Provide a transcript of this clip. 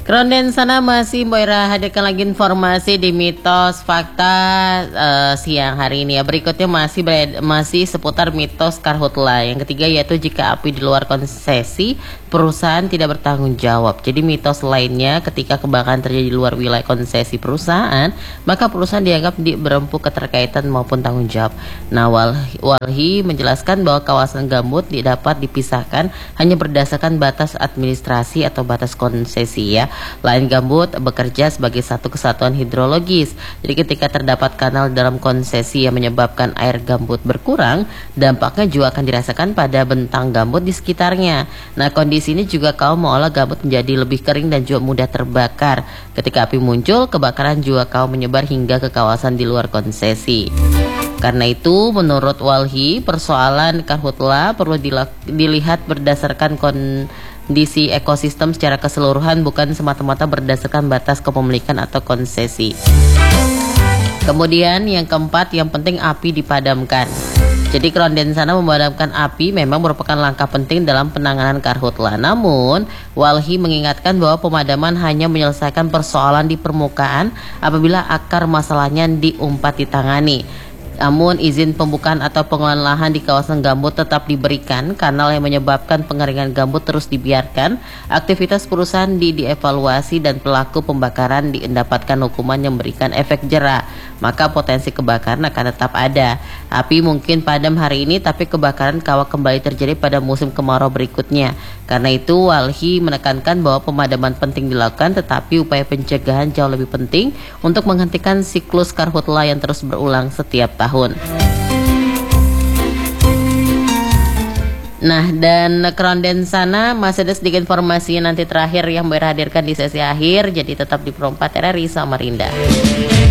Kronden sana masih Mbak Ira hadirkan lagi informasi di mitos fakta siang hari ini ya. Berikutnya masih seputar mitos karhutla. Yang ketiga yaitu jika api di luar konsesi, perusahaan tidak bertanggung jawab. Jadi mitos lainnya ketika kebakaran terjadi di luar wilayah konsesi perusahaan, maka perusahaan dianggap berempuk keterkaitan maupun tanggung jawab. Nah, Walhi menjelaskan bahwa kawasan gambut dapat dipisahkan hanya berdasarkan batas administrasi atau batas konsesi ya. Lain gambut bekerja sebagai satu kesatuan hidrologis. Jadi ketika terdapat kanal dalam konsesi yang menyebabkan air gambut berkurang, dampaknya juga akan dirasakan pada bentang gambut di sekitarnya. Nah, kondisi ini juga kaum mengolah gambut menjadi lebih kering dan juga mudah terbakar. Ketika api muncul, kebakaran juga kaum menyebar hingga ke kawasan di luar konsesi. Karena itu, menurut Walhi, persoalan karhutla perlu dilihat berdasarkan kondisi ekosistem secara keseluruhan, bukan semata-mata berdasarkan batas kepemilikan atau konsesi. Kemudian yang keempat, yang penting api dipadamkan. Jadi Kronden sana memadamkan api memang merupakan langkah penting dalam penanganan karhutla. Namun, Walhi mengingatkan bahwa pemadaman hanya menyelesaikan persoalan di permukaan apabila akar masalahnya diumpat ditangani. Namun izin pembukaan atau pengelolaan lahan di kawasan gambut tetap diberikan. Kanal yang menyebabkan pengeringan gambut terus dibiarkan. Aktivitas perusahaan dievaluasi dan pelaku pembakaran mendapatkan hukuman yang memberikan efek jera. Maka potensi kebakaran akan tetap ada. Api mungkin padam hari ini, tapi kebakaran kawah kembali terjadi pada musim kemarau berikutnya. Karena itu Walhi menekankan bahwa pemadaman penting dilakukan, tetapi upaya pencegahan jauh lebih penting untuk menghentikan siklus karhutla yang terus berulang setiap tahun. Nah, dan Kronden sana masih ada sedikit informasi nanti terakhir yang hadirkan di sesi akhir, jadi tetap di Pro 4 RRI Samarinda.